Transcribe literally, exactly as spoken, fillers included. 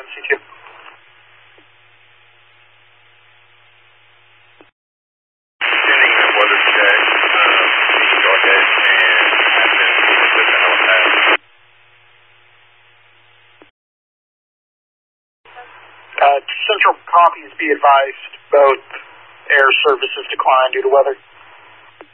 C Q. Sending a weather check. Um, you can go ahead and have them with the helipad. Uh, Central copies, be advised, both air services decline due to weather.